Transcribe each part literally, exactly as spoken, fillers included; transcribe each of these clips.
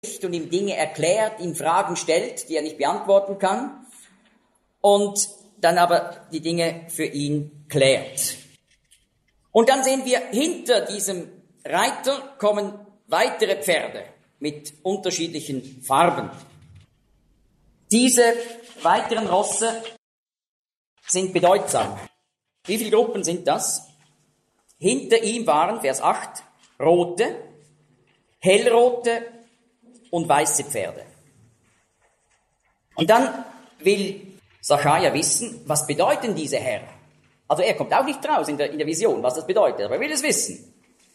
und ihm Dinge erklärt, ihm Fragen stellt, die er nicht beantworten kann und dann aber die Dinge für ihn klärt. Und dann sehen wir, hinter diesem Reiter kommen weitere Pferde mit unterschiedlichen Farben. Diese weiteren Rosse sind bedeutsam. Wie viele Gruppen sind das? Hinter ihm waren, Vers acht, rote, hellrote und weiße Pferde. Und dann will Sacharja wissen, was bedeuten diese Herren? Also er kommt auch nicht raus in der, in der Vision, was das bedeutet, aber er will es wissen.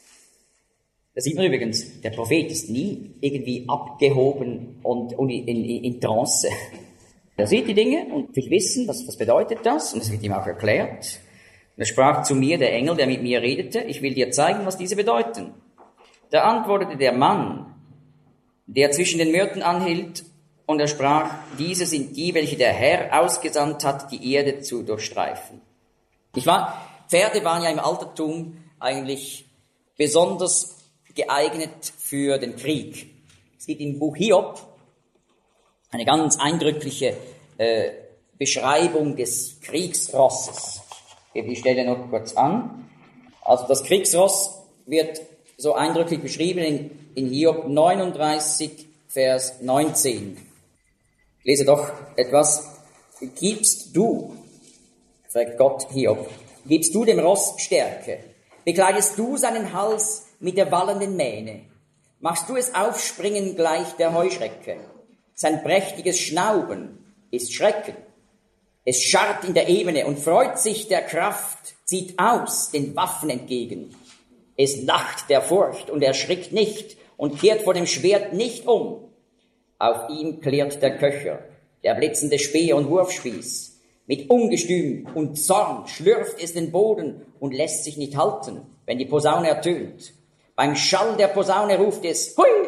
Da sieht man übrigens, der Prophet ist nie irgendwie abgehoben und, und in, in, in Trance. Er sieht die Dinge und will wissen, was, was bedeutet das, und es wird ihm auch erklärt. Und er sprach zu mir, der Engel, der mit mir redete, ich will dir zeigen, was diese bedeuten. Da antwortete der Mann, der zwischen den Myrten anhielt, und er sprach, diese sind die, welche der Herr ausgesandt hat, die Erde zu durchstreifen. Nicht wahr? Pferde waren ja im Altertum eigentlich besonders geeignet für den Krieg. Es gibt im Buch Hiob eine ganz eindrückliche äh, Beschreibung des Kriegsrosses. Ich gebe die Stelle noch kurz an. Also das Kriegsross wird so eindrücklich beschrieben in, in Hiob neununddreißig, Vers neunzehn. Ich lese doch etwas. Gibst du, fragt Gott Hiob, gibst du dem Ross Stärke? Bekleidest du seinen Hals mit der wallenden Mähne? Machst du es aufspringen gleich der Heuschrecke? Sein prächtiges Schnauben ist Schrecken. Es scharrt in der Ebene und freut sich der Kraft, zieht aus den Waffen entgegen. Es lacht der Furcht und erschrickt nicht und kehrt vor dem Schwert nicht um. Auf ihm klärt der Köcher, der blitzende Speer und Wurfspieß. Mit Ungestüm und Zorn schlürft es den Boden und lässt sich nicht halten, wenn die Posaune ertönt. Beim Schall der Posaune ruft es, hui!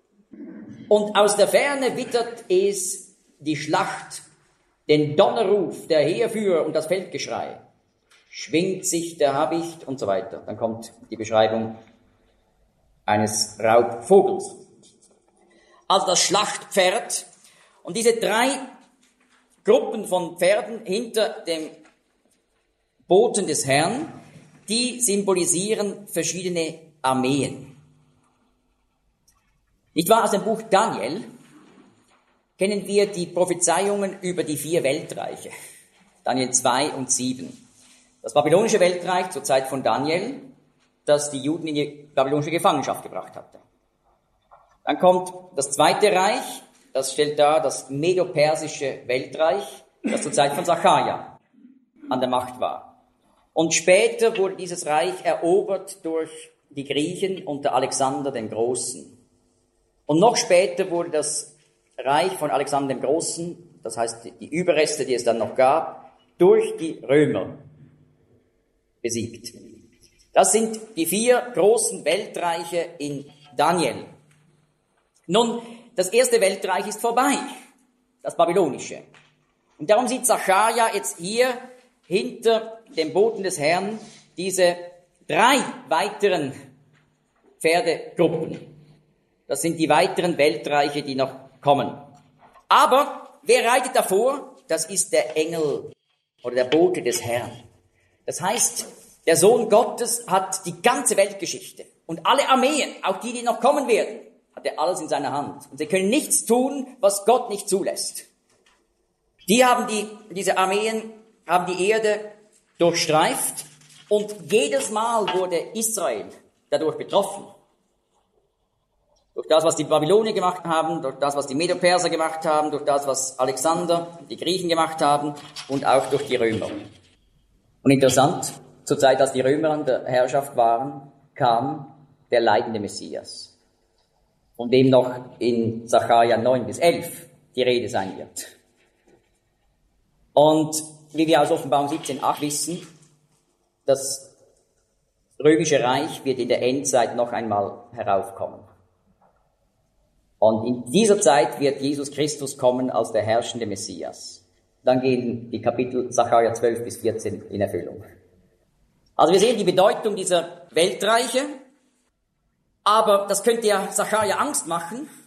Und aus der Ferne wittert es die Schlacht, den Donnerruf der Heerführer und das Feldgeschrei. Schwingt sich der Habicht und so weiter. Dann kommt die Beschreibung eines Raubvogels. Also das Schlachtpferd und diese drei Gruppen von Pferden hinter dem Boten des Herrn, die symbolisieren verschiedene Armeen. Nicht wahr? Aus dem Buch Daniel kennen wir die Prophezeiungen über die vier Weltreiche. Daniel zwei und sieben. Das babylonische Weltreich zur Zeit von Daniel, das die Juden in die babylonische Gefangenschaft gebracht hatte. Dann kommt das zweite Reich, das stellt dar das medo-persische Weltreich, das zur Zeit von Sacharja an der Macht war. Und später wurde dieses Reich erobert durch die Griechen unter Alexander dem Großen. Und noch später wurde das Reich von Alexander dem Großen, das heißt die Überreste, die es dann noch gab, durch die Römer besiegt. Das sind die vier großen Weltreiche in Daniel. Nun, das erste Weltreich ist vorbei, das babylonische. Und darum sieht Sacharja jetzt hier hinter dem Boten des Herrn diese drei weiteren Pferdegruppen. Das sind die weiteren Weltreiche, die noch kommen. Aber wer reitet davor? Das ist der Engel oder der Bote des Herrn. Das heißt, der Sohn Gottes hat die ganze Weltgeschichte und alle Armeen, auch die, die noch kommen werden, hat er alles in seiner Hand. Und sie können nichts tun, was Gott nicht zulässt. Die haben die, diese Armeen haben die Erde durchstreift und jedes Mal wurde Israel dadurch betroffen. Durch das, was die Babylonier gemacht haben, durch das, was die Medo-Perser gemacht haben, durch das, was Alexander, die Griechen gemacht haben und auch durch die Römer. Und interessant, zur Zeit, als die Römer an der Herrschaft waren, kam der leidende Messias, von dem noch in Sacharja neun bis elf die Rede sein wird. Und wie wir aus Offenbarung siebzehn acht wissen, das römische Reich wird in der Endzeit noch einmal heraufkommen. Und in dieser Zeit wird Jesus Christus kommen als der herrschende Messias. Dann gehen die Kapitel Sacharja zwölf bis vierzehn in Erfüllung. Also wir sehen die Bedeutung dieser Weltreiche, aber das könnte ja Sacharja Angst machen,